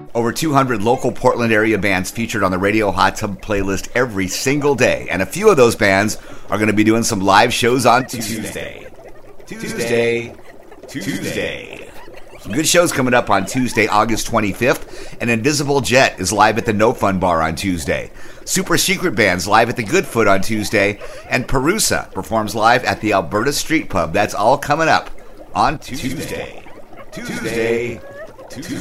Over 200 local Portland area bands featured on the Radio Hot Tub playlist every single day. And a few of those bands are going to be doing some live shows on Tuesday. Some good shows coming up on Tuesday, August 25th. And Invisible Jet is live at the No Fun Bar on Tuesday. Super Secret Band's live at the Goodfoot on Tuesday. And Perusa performs live at the Alberta Street Pub. That's all coming up on Tuesday.